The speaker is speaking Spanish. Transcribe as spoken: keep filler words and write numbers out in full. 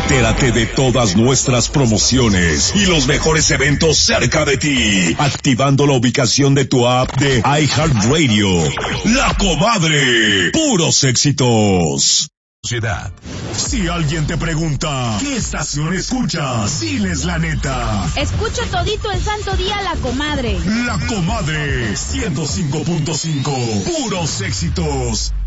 Entérate de todas nuestras promociones y los mejores eventos cerca de ti, activando la ubicación de tu app de iHeartRadio. La Comadre, puros éxitos. Ciudad. Si alguien te pregunta, ¿qué estación escuchas? Diles la neta. Escucho todito el santo día La Comadre. La Comadre, ciento cinco punto cinco, puros éxitos.